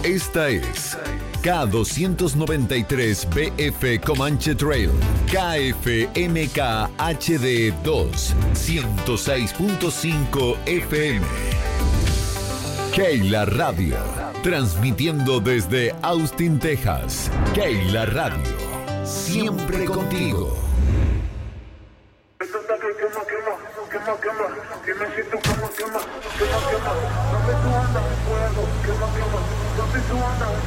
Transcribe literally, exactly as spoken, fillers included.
Esta es K doscientos noventa y tres B F Comanche Trail, K F M K H D dos, ciento seis punto cinco F M. Keila Radio, transmitiendo desde Austin, Texas. Keila Radio, siempre contigo. Esto está que quema, quema, quema, quema, que me siento como quema, quema, quema, donde tú andas fuego, quema, quema, donde tú andas